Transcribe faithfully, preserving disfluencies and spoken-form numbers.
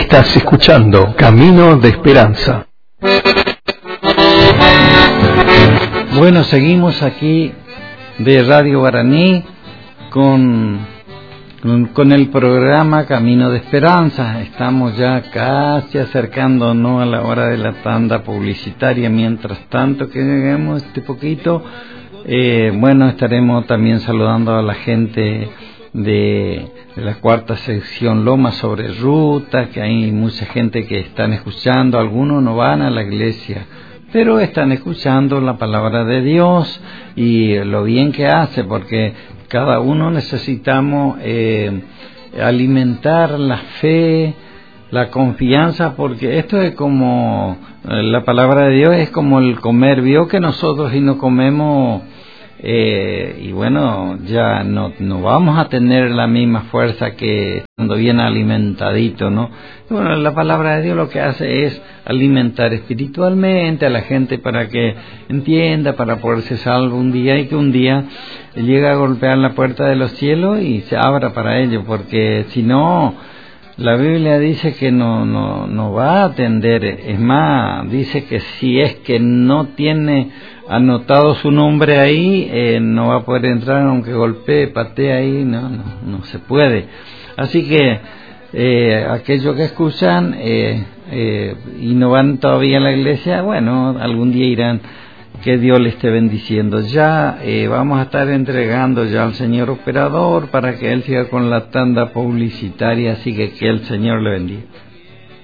Estás escuchando Camino de Esperanza. Bueno, seguimos aquí de Radio Guaraní con, con, con el programa Camino de Esperanza. Estamos ya casi acercándonos a la hora de la tanda publicitaria. Mientras tanto que lleguemos este poquito, eh, bueno, estaremos también saludando a la gente de, de la cuarta sección Loma sobre Ruta, que hay mucha gente que están escuchando. Algunos no van a la iglesia, pero están escuchando la palabra de Dios y lo bien que hace, porque cada uno necesitamos eh, alimentar la fe, la confianza, porque esto es como, la palabra de Dios es como el comer. Vio que nosotros si no comemos, eh, y bueno, ya no, no vamos a tener la misma fuerza que cuando viene alimentadito, ¿no? Bueno, la palabra de Dios lo que hace es alimentar espiritualmente a la gente para que entienda, para poderse salvo un día y que un día llegue a golpear la puerta de los cielos y se abra para ello, porque si no, la Biblia dice que no, no, no va a atender. Es más, dice que si es que no tiene anotado su nombre ahí, eh, no va a poder entrar aunque golpee, patee ahí, no, no, no se puede. Así que eh, aquellos que escuchan eh, eh, y no van todavía a la iglesia, bueno, algún día irán. Que Dios le esté bendiciendo. Ya eh, vamos a estar entregando ya al señor operador para que él siga con la tanda publicitaria, así que que el Señor le bendiga.